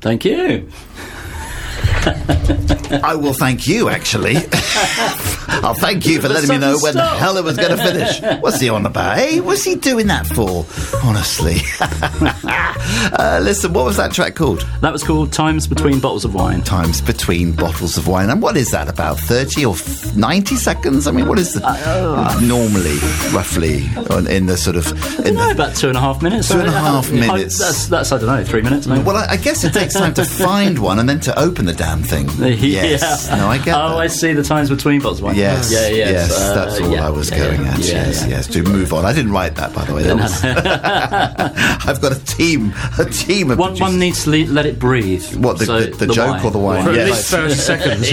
Thank you. I will thank you, actually. I'll thank you for letting me know when the hell it was going to finish. What's he on about? Hey, what's he doing that for? Honestly. Listen, what was that track called? That was called Times Between Bottles of Wine. Times Between Bottles of Wine. And what is that, about 30 or 90 seconds? I mean, what is the normally, roughly, in the sort of... about 2.5 minutes. 2.5 minutes. That's, I don't know, 3 minutes maybe. Well, I guess it takes time to find one and then to open the damn thing. Yes. No, I get that. I see, the Times Between Bottles of Wine. Yes. That's all I was going at. Yes. To move on. I didn't write that, by the way. I've got a team of one needs to let it breathe. What, the joke wine. Or the wine? For at least 30 seconds,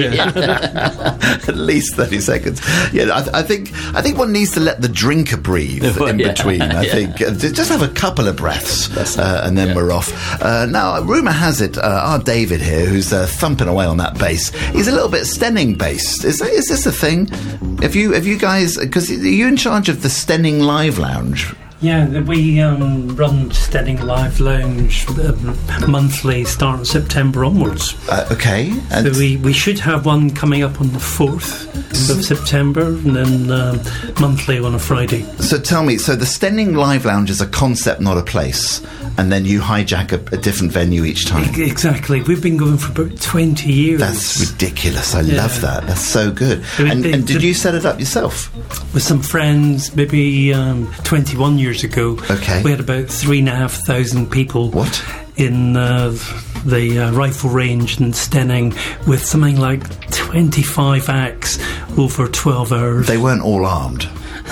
At least 30 seconds. Yeah, I think one needs to let the drinker breathe in between. I think just have a couple of breaths, and then we're off. Now, rumour has it, our David here, who's thumping away on that bass, he's a little bit Stenning based. Is this a thing? Have you guys? Because are you in charge of the Stenning Live Lounge? Yeah, we run Stenning Live Lounge monthly, starting September onwards. Okay. And so we should have one coming up on the 4th of September, and then monthly on a Friday. So tell me, so the Stenning Live Lounge is a concept, not a place, and then you hijack a different venue each time? Exactly. We've been going for about 20 years. That's ridiculous. I love that. That's so good. And did you set it up yourself? With some friends, maybe 21 years ago. Okay. We had about 3,500 people. What? In the rifle range in Stenning, with something like 25 acts over 12 hours. They weren't all armed.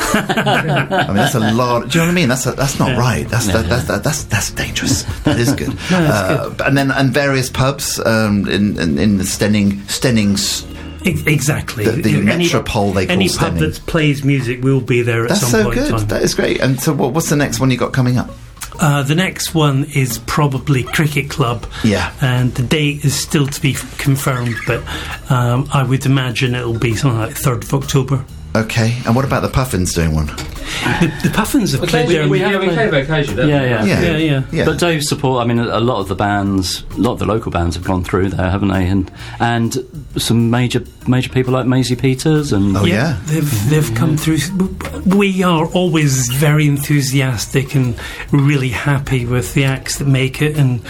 I mean, that's a lot. Do you know what I mean? That's not right. That's dangerous. That is good. No, that's good. And various pubs in the Stenning's. Exactly. The metropole they call any Stenning. pub that plays music will be there at some point in time. That is great. And so what's the next one you got coming up? The next one is probably Cricket Club. Yeah. And the date is still to be confirmed, but I would imagine it'll be something like 3rd of October. Okay. And what about the Puffins doing one? The Puffins have played there. We have occasion, don't we? Yeah. But do support. I mean, a lot of the local bands have gone through there, haven't they? And some major people like Maisie Peters and they've come through. We are always very enthusiastic and really happy with the acts that make it. And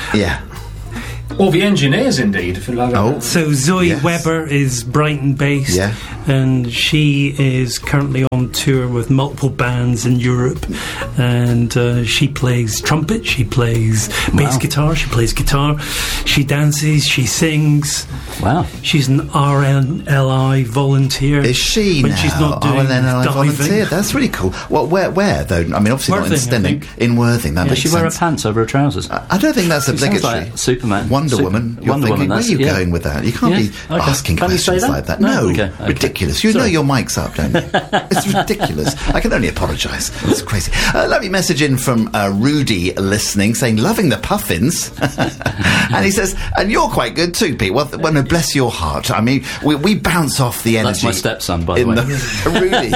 Or the engineers, indeed. So Zoe Webber is Brighton based, and she is currently on tour with multiple bands in Europe, and she plays trumpet, she plays bass guitar, she plays guitar, she dances, she sings. Wow. She's an RNLI volunteer. Is she when now? she's not doing RNLI diving. volunteer? That's really cool. Well, where though? I mean, obviously Worthing, not in Stenning. In Worthing, that makes sense. Does she wear her pants over her trousers? I don't think that's obligatory. Sounds like Superman. Wonder Woman. You're Wonder thinking, Woman. where are you going with that? You can't be asking Can questions like that. No, okay. Ridiculous. You know your mic's up, don't you? It's ridiculous. I can only apologise. It's crazy. Let me message in from Rudy listening, saying, loving the Puffins. And he says, and you're quite good too, Pete. Well, no, bless your heart. I mean, we bounce off the energy. That's my stepson, by the way. Rudy.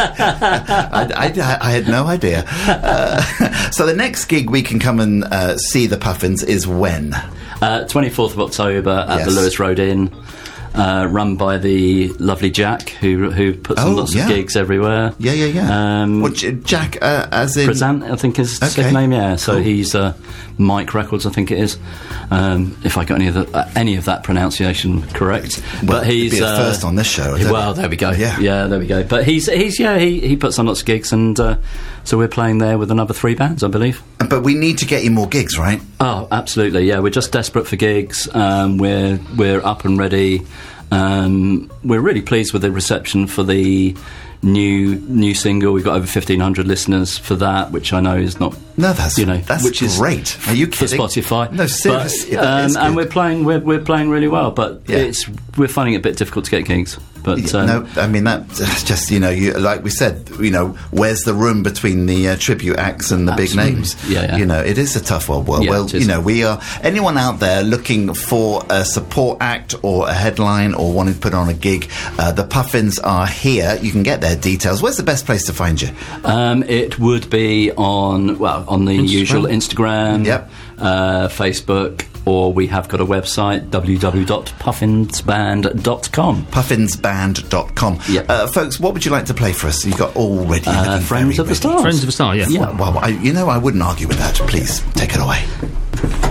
I had no idea. So the next gig we can come and see the Puffins is when? 24th of October at the Lewis Road Inn. Run by the lovely Jack, who puts on lots of gigs everywhere. Jack, as in Present, I think is his name. So he's Mike Records, I think it is. If I got any of that pronunciation correct, but he's be the first on this show. Well, there we go. Yeah, there we go. But he puts on lots of gigs, and so we're playing there with another 3 bands, I believe. But we need to get you more gigs, right? Oh, absolutely. Yeah, we're just desperate for gigs. We're up and ready. We're really pleased with the reception for the new single. We've got over 1,500 listeners for that, which I know is not. No, that's which is great. Are you kidding? For Spotify. No, seriously. And we're playing really well, but we're finding it a bit difficult to get gigs. But no, I mean that's just like we said, where's the room between the tribute acts and the big names? It is a tough old world. We are anyone out there looking for a support act or a headline or wanting to put on a gig. The Puffins are here. You can get their details. Where's the best place to find you? It would be on the usual Instagram, Facebook. or we have got a website, www.puffinsband.com. Puffinsband.com. Yep. Folks, what would you like to play for us? You've got already Friends of the Stars. Friends of the Star, yeah. Well, I wouldn't argue with that. Please, take it away.